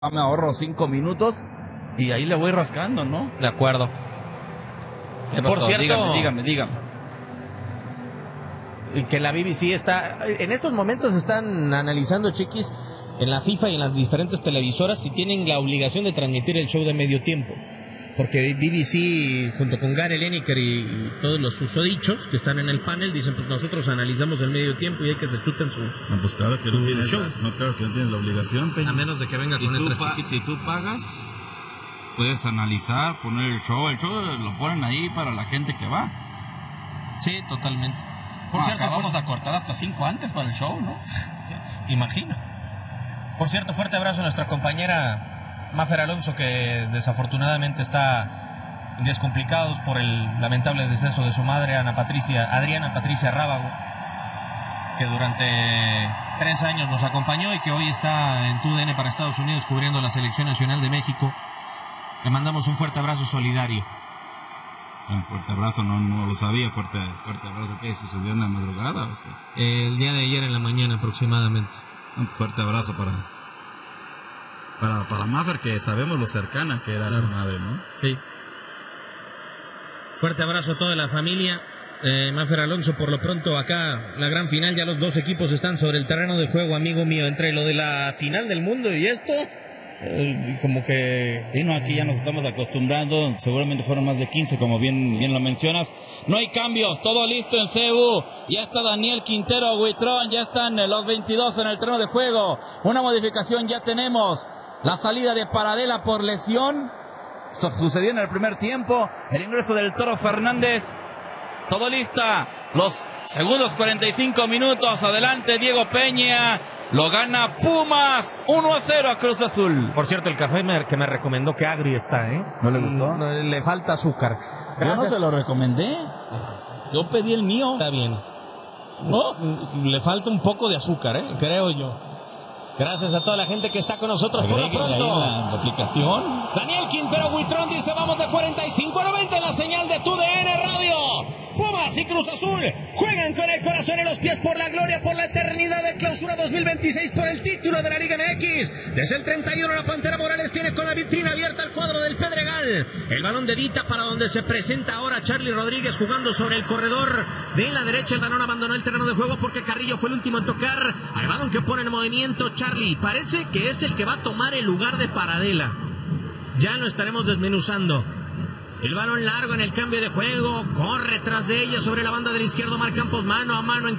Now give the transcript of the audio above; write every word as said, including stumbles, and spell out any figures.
me ahorro cinco minutos y ahí le voy rascando, ¿no? De acuerdo. ¿Qué Por pasó? cierto, dígame, dígame, dígame. Que la B B C está, en estos momentos están analizando, Chiquis, en la FIFA y en las diferentes televisoras si tienen la obligación de transmitir el show de medio tiempo. Porque B B C, junto con Gary Lineker y, y todos los susodichos que están en el panel, dicen, pues nosotros analizamos el medio tiempo y hay que se chuten su No, pues claro que no tienes, show. no, claro que no tienes la obligación, Peña. A menos de que venga Si con tú letras pa- chiquitas. Si tú pagas, puedes analizar, poner el show. El show lo ponen ahí para la gente que va. Sí, totalmente. Por No, cierto, acabamos a cortar hasta cinco antes para el show, ¿no? imagino. Por cierto, fuerte abrazo a nuestra compañera Mafer Alonso, que desafortunadamente está en días complicados por el lamentable deceso de su madre, Ana Patricia, Adriana Patricia Rábago, que durante tres años nos acompañó y que hoy está en T U D N para Estados Unidos cubriendo la Selección Nacional de México. Le mandamos un fuerte abrazo solidario. Un fuerte abrazo, no, no lo sabía. Fuerte, fuerte abrazo, ¿qué? ¿Sucedió en la madrugada o qué? El día de ayer en la mañana aproximadamente. Un fuerte abrazo para para, para Mafer, que sabemos lo cercana que era Claro. su madre, ¿no? Sí. Fuerte abrazo a toda la familia. Eh, Mafer Alonso, por lo pronto acá la gran final, ya los dos equipos están sobre el terreno de juego, amigo mío, entre lo de la final del mundo y esto, eh, como que... Y no, aquí ya nos estamos acostumbrando, seguramente fueron más de quince, como bien, bien lo mencionas. No hay cambios, todo listo en C U. Ya está Daniel Quintero, Huitrón, ya están los veintidós en el terreno de juego. Una modificación ya tenemos. La salida de Paradela por lesión. Esto sucedió en el primer tiempo. El ingreso del Toro Fernández. Todo lista. Los segundos cuarenta y cinco minutos. Adelante Diego Peña. Lo gana Pumas. uno a cero a Cruz Azul. Por cierto, el café me- que me recomendó, que agrio está, ¿eh? ¿No le gustó? No, le falta azúcar. Yo no Gracias. se lo recomendé. Yo pedí el mío. Está bien. ¿No? Le falta un poco de azúcar, ¿eh? Creo yo. Gracias a toda la gente que está con nosotros por lo Agréguenle ahí pronto. la, la aplicación. Daniel Quintero Huitrón dice vamos de cuarenta y cinco a noventa en la señal de T U D N Radio. Pumas y Cruz Azul juegan con el corazón y los pies por la gloria, por la eternidad de Clausura dos mil veintiséis, por el título de la Liga M X. Desde el treinta y uno la Pantera Morales tiene con la vitrina abierta el cuadro del Pedregal. El balón de Dita para donde se presenta ahora Charly Rodríguez jugando sobre el corredor de la derecha. El balón abandonó el terreno de juego porque Carrillo fue el último en tocar. Al balón que pone en movimiento Charly. Parece que es el que va a tomar el lugar de Paradela. Ya lo estaremos desmenuzando. El balón largo en el cambio de juego. Corre tras de ella sobre la banda del izquierdo. Mar Campos mano a mano en